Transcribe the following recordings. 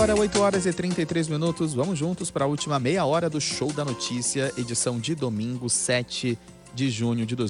Agora 8h33. Vamos juntos para a última meia hora do Show da Notícia, edição de domingo, 7 de junho de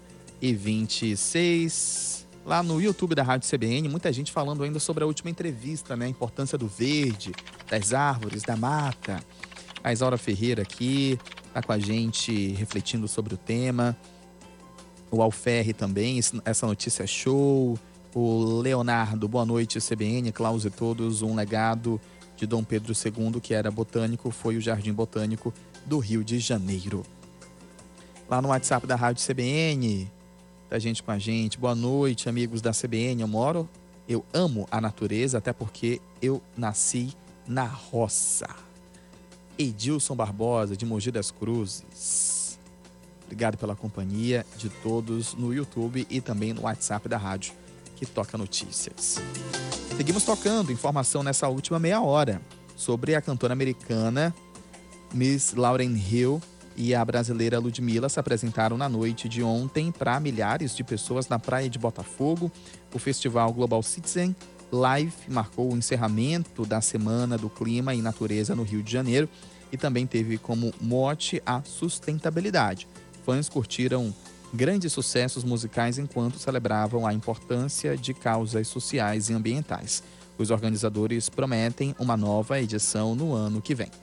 2026. Lá no YouTube da Rádio CBN, muita gente falando ainda sobre a última entrevista, né? A importância do verde, das árvores, da mata. A Isaura Ferreira aqui está com a gente refletindo sobre o tema. O Alferre também, essa notícia é show. O Leonardo, boa noite, CBN, Klaus e todos. Um legado de Dom Pedro II, que era botânico, foi o Jardim Botânico do Rio de Janeiro. Lá no WhatsApp da Rádio CBN, tá gente com a gente. Boa noite, amigos da CBN. Eu amo a natureza, até porque eu nasci na roça. Edilson Barbosa, de Mogi das Cruzes. Obrigado pela companhia de todos no YouTube e também no WhatsApp da rádio, que toca notícias. Seguimos tocando informação nessa última meia hora sobre a cantora americana Miss Lauryn Hill e a brasileira Ludmilla se apresentaram na noite de ontem para milhares de pessoas na praia de Botafogo. O festival Global Citizen Live marcou o encerramento da Semana do Clima e Natureza no Rio de Janeiro e também teve como mote a sustentabilidade. Fãs curtiram grandes sucessos musicais enquanto celebravam a importância de causas sociais e ambientais. Os organizadores prometem uma nova edição no ano que vem.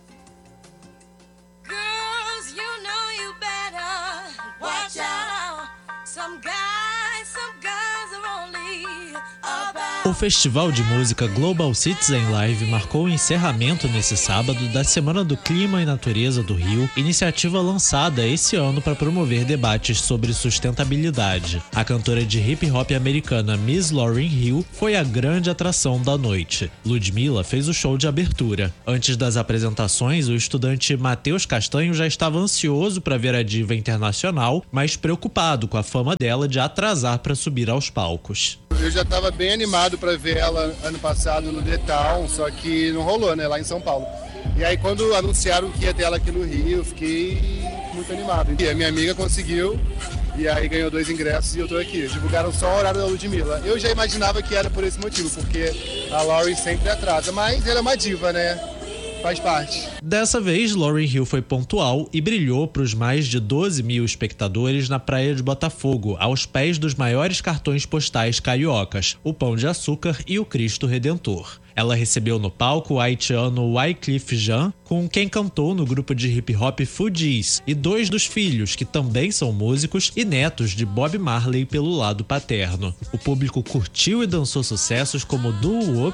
O Festival de Música Global Citizen Live marcou o encerramento nesse sábado da Semana do Clima e Natureza do Rio, iniciativa lançada esse ano para promover debates sobre sustentabilidade. A cantora de hip hop americana Miss Lauryn Hill foi a grande atração da noite. Ludmilla fez o show de abertura. Antes das apresentações, o estudante Matheus Castanho já estava ansioso para ver a diva internacional, mas preocupado com a fama dela de atrasar para subir aos palcos. Eu já estava bem animado para ver ela ano passado no The Town, só que não rolou, né, lá em São Paulo. E aí quando anunciaram que ia ter ela aqui no Rio, eu fiquei muito animado. E a minha amiga conseguiu, e aí ganhou 2 ingressos e eu tô aqui. Divulgaram só o horário da Ludmilla. Eu já imaginava que era por esse motivo, porque a Lauryn sempre atrasa, mas ela é uma diva, né? Faz parte. Dessa vez, Lauryn Hill foi pontual e brilhou para os mais de 12 mil espectadores na praia de Botafogo, aos pés dos maiores cartões postais cariocas, o Pão de Açúcar e o Cristo Redentor. Ela recebeu no palco o haitiano Wyclef Jean, com quem cantou no grupo de hip hop Fugees, e 2 dos filhos, que também são músicos e netos de Bob Marley pelo lado paterno. O público curtiu e dançou sucessos como Do Wop